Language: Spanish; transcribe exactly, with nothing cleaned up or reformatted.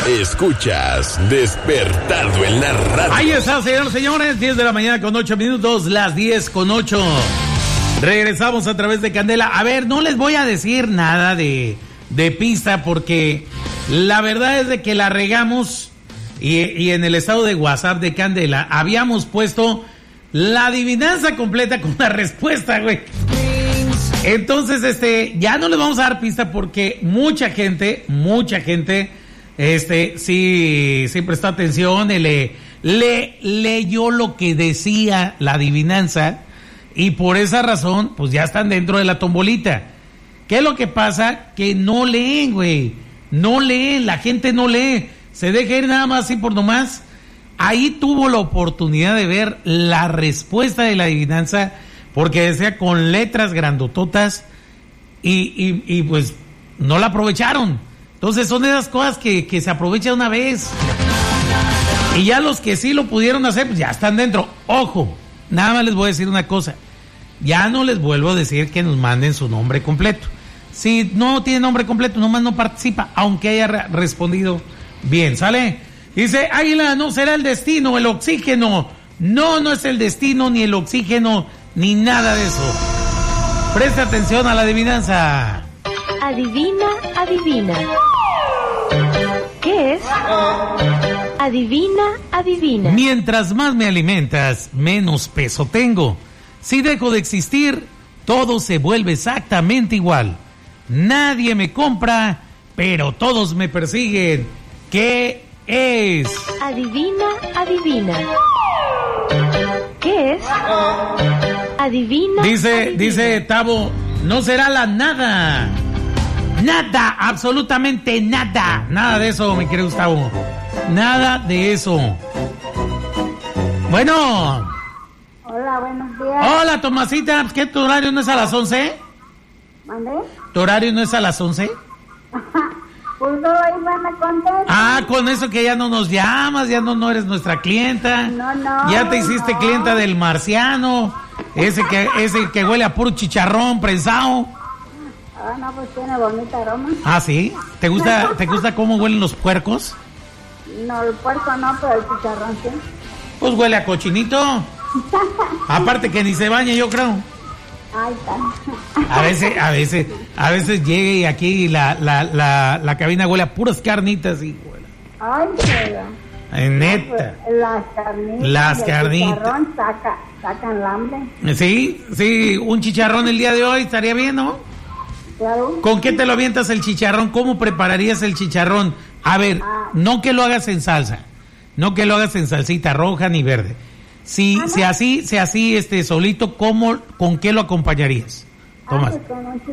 Escuchas Despertando en la Radio. Ahí está, señores, señores, diez de la mañana con ocho minutos, las diez con ocho. Regresamos a través de Candela. A ver, no les voy a decir nada de, de pista porque la verdad es de que la regamos y, y en el estado de WhatsApp de Candela habíamos puesto la adivinanza completa con la respuesta, güey. Entonces, este, ya no les vamos a dar pista porque mucha gente, mucha gente, este, sí, sí prestó atención y le, le leyó lo que decía la adivinanza y por esa razón, pues ya están dentro de la tombolita. ¿Qué es lo que pasa? Que no leen, güey, no leen, la gente no lee, se deja ir nada más así por nomás. Ahí tuvo la oportunidad de ver la respuesta de la adivinanza porque decía con letras grandototas y, y, y pues no la aprovecharon. Entonces son esas cosas que, que se aprovechan una vez. Y ya los que sí lo pudieron hacer, pues ya están dentro. Ojo, nada más les voy a decir una cosa. Ya no les vuelvo a decir que nos manden su nombre completo. Si no tiene nombre completo, nomás no participa, aunque haya re- respondido bien, ¿sale? Dice, Águila, no será el destino, el oxígeno. No, no es el destino, ni el oxígeno, ni nada de eso. Presta atención a la adivinanza. Adivina, adivina. ¿Qué es? Adivina, adivina. Mientras más me alimentas, menos peso tengo. Si dejo de existir, todo se vuelve exactamente igual. Nadie me compra, pero todos me persiguen. ¿Qué es? Adivina, adivina. ¿Qué es? Adivina. Dice, adivina. dice Tavo, no será la nada. Nada, absolutamente nada. Nada de eso, mi querido Gustavo. Nada de eso. Bueno. Hola, buenos días. Hola, Tomasita. ¿Qué, tu horario no es a las once? ¿Mandé? ¿Tu horario no es a las once? Pues no, ahí me contesta. Ah, con eso que ya no nos llamas, ya no, no eres nuestra clienta. No, no. Ya te hiciste no. clienta del marciano. Ese que, ese que huele a puro chicharrón prensado. Ah, no, pues tiene bonita aroma. Ah, ¿sí? ¿Te gusta, ¿te gusta cómo huelen los puercos? No, el puerco no, pero el chicharrón sí. Pues huele a cochinito. Aparte que ni se baña, yo creo. Ahí está. A veces, a veces, a veces llega y aquí la, la, la, la cabina huele a puras carnitas y huele. Ay, pero... Ay, neta. Las carnitas. Las el carnitas. chicharrón saca, sacan hambre. Sí, sí, un chicharrón el día de hoy estaría bien, ¿no? Claro. ¿Con qué te lo avientas el chicharrón? ¿Cómo prepararías el chicharrón? A ver, Ah. no que lo hagas en salsa, no que lo hagas en salsita roja ni verde. Si, Ah, ¿no? si así, si así, este, solito, ¿cómo, con qué lo acompañarías? Ah, Tomás. pues con un